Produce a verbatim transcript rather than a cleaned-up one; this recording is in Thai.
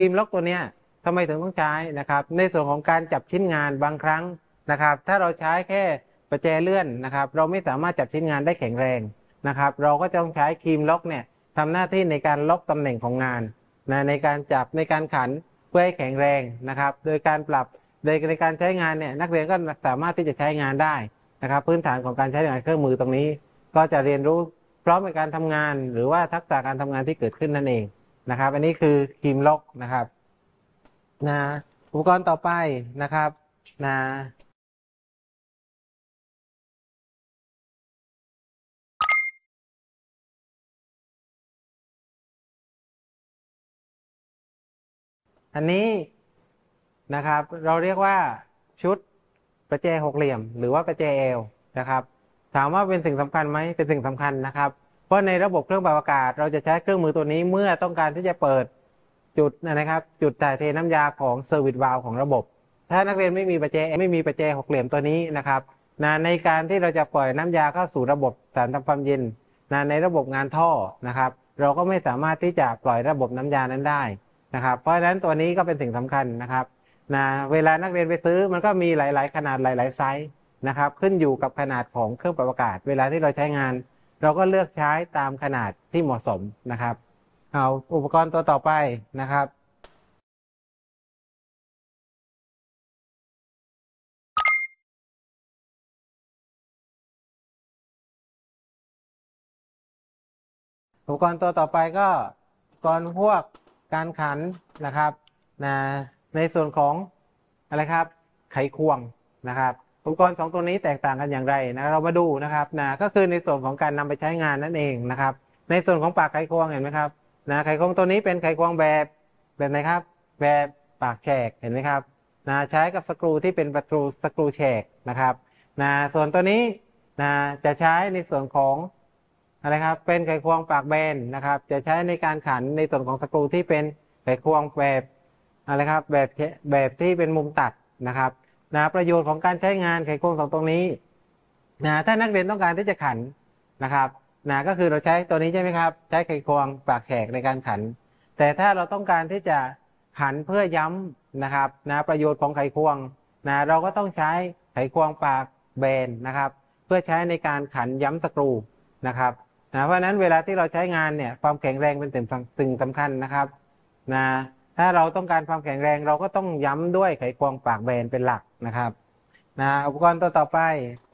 ครีมล็อกตัวเนี้ยทำไมถึงต้องใช้นะครับในส่วนของการจับชิ้นงานบางครั้งนะครับถ้าเราใช้แค่ประแจเลื่อนนะครับเราไม่สามารถจับชิ้นงานได้แข็งแรงนะครับเราก็ต้องใช้ครีมล็อกเนี่ยทำหน้าที่ในการล็อกตำแหน่งของงานนะในการจับในการขันเพื่อให้แข็งแรงนะครับโดยการปรับโดยในการใช้งานเนี่ยนักเรียนก็สามารถที่จะใช้งานได้นะครับพื้นฐานของการใช้งานเครื่องมือตรงนี้ก็จะเรียนรู้พร้อมในการทำงานหรือว่าทักษะการทำงานที่เกิดขึ้นนั่นเองนะครับอันนี้คือครีมล็อกนะครับนะอุปกรณ์ต่อไปนะครับนะอันนี้นะครับเราเรียกว่าชุดประแจหกเหลี่ยมหรือว่าประแจเอลนะครับถามว่าเป็นสิ่งสำคัญไหมเป็นสิ่งสำคัญนะครับเพราะในระบบเครื่องปรับอากาศเราจะใช้เครื่องมือตัวนี้เมื่อต้องการที่จะเปิดจุดนะครับจุดถ่ายเทน้ำยาของเซอร์วิสวาลของระบบถ้านักเรียนไม่มีประแจไม่มีประแจหกเหลี่ยมตัวนี้นะครับนะในการที่เราจะปล่อยน้ำยาเข้าสู่ระบบสารทำความเย็นนะในระบบงานท่อนะครับเราก็ไม่สามารถที่จะปล่อยระบบน้ำยานั้นได้นะครับเพราะฉะนั้นตัวนี้ก็เป็นสิ่งสำคัญนะครับนะเวลานักเรียนไปซื้อมันก็มีหลายๆขนาดหลายๆไซส์นะครับขึ้นอยู่กับขนาดของเครื่องปรับอากาศเวลาที่เราใช้งานเราก็เลือกใช้ตามขนาดที่เหมาะสมนะครับเอาอุปกรณ์ตัวต่อไปนะครับอุปกรณ์ตัวต่อไปก็อุปกรณ์พวกการขันนะครับนะในส่วนของอะไรครับไขควงนะครับอุปกรณ์สองตัวนี้แตกต่างกันอย่างไรนะเรามาดูนะครับนะก็คือในส่วนของการนำไปใช้งานนั่นเองนะครับในส่วนของปากไขควงเห็นไหมครับนะไขควงตัวนี้เป็นไขควงแบบแบบไหนครับแบบปากแฉกเห็นไหมครับนะใช้กับสกรูที่เป็นประตูสกรูแฉกนะครับนะส่วนตัวนี้นะจะใช้ในส่วนของอะไรครับเป็นไขควงปากแบนนะครับจะใช้ในการขันในส่วนของสกรูที่เป็นไขควงแบบอะไรครับแบบแบบที่เป็นมุมตัดนะครับนะประโยชน์ของการใช้งานไขควงสองตรงนี้นะถ้านักเรียนต้องการที่จะขันนะครับนะก็คือเราใช้ตัวนี้ใช่ไหมครับใช้ไขควงปากแฉกในการขันแต่ถ้าเราต้องการที่จะขันเพื่อย้ำนะครับนะประโยชน์ของไขควงนะเราก็ต้องใช้ไขควงปากแบนนะครับเพื่อใช้ในการขันย้ำสกรูนะครับนะเพราะฉะนั้นเวลาที่เราใช้งานเนี่ยความแข็งแรงเป็นสิ่งสิ่งสำคัญนะครับนะถ้าเราต้องการความแข็งแรงเราก็ต้องย้ำด้วยไขควงปากแบนเป็นหลักนะครับนะอุปกรณ์ตัวต่อไป